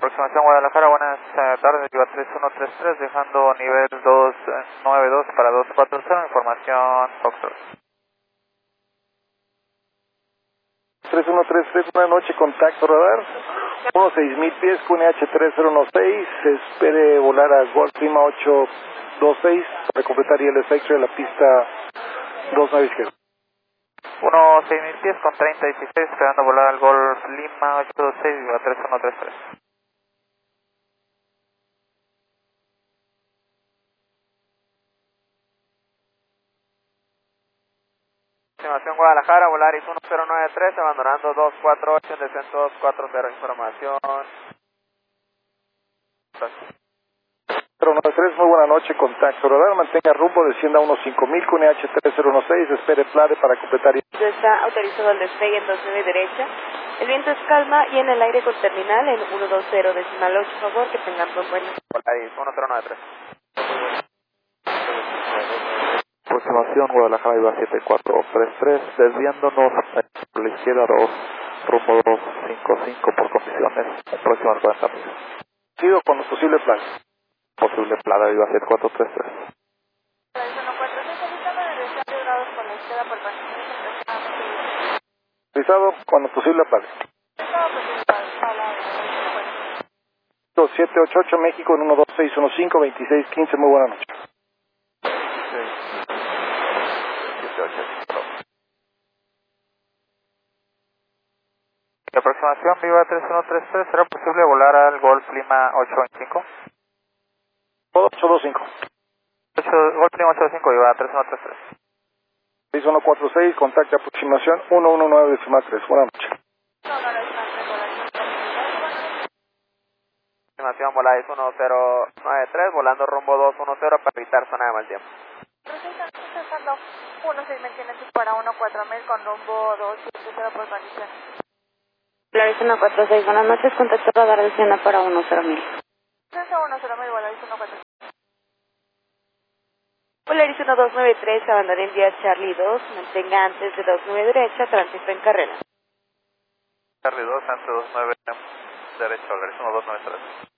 Aproximación Guadalajara, buenas tardes, Viva 3133, dejando nivel 292 para 240, información Foxtrot. 3133, buenas noches, contacto radar, 16,000 pies, QNH3016, espere volar a Golf Lima 826 para completar el efecto de la pista 29 izquierda. 16,000 pies con 3016, esperando volar al Golf Lima 826, Viva 3133. Aproximación Guadalajara, Volaris 1093, abandonando 248 en descenso 240, información. 093, muy buena noche, contacto radar, mantenga rumbo, descienda a unos 5,000, QNH3016, espere plade para completar. Está autorizado el despegue en 29 derecha, el viento es calma y en el aire con terminal en 120 decimal 8, por favor que tengan buen vuelo. Volaris 1093. Aproximación Guadalajara Viva 7433, desviándonos por la izquierda 2, rumbo 255 por condiciones, próximo 40 millas. Sigo con los posibles planes. Posible plada Viva 7433. Realizado con los posibles planes. 788 México en 12615, 2615, muy buena noche. La aproximación Viva 3133, ¿será posible volar al Golf Lima 825? 825. Golf Lima 825, Viva 3133. 6146, contacto aproximación 119 decimal 3, buena noche. Aproximación Volaris 1093, volando rumbo 210 para evitar zona de mal tiempo. 16 mantienen para 14000 con rumbo 270 por condición. Volaris 146, buenas noches, contacto radar descienda para 10000. 10000, Volaris 146. Volaris 1293, abandoné en vía Charlie 2, mantenga antes de 29 derecha, tránsito en carrera. Charlie 2, antes 29 derecha, Volaris 1293.